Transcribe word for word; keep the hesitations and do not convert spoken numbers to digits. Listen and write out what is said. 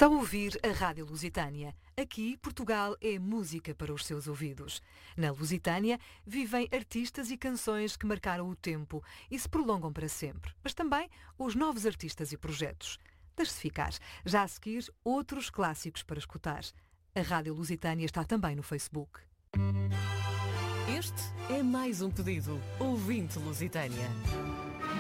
Está a ouvir a Rádio Lusitânia. Aqui, Portugal é música para os seus ouvidos. Na Lusitânia, vivem artistas e canções que marcaram o tempo e se prolongam para sempre. Mas também os novos artistas e projetos. Deixe-se ficar. Já a seguir, outros clássicos para escutar. A Rádio Lusitânia está também no Facebook. Este é mais um pedido. Ouvinte Lusitânia.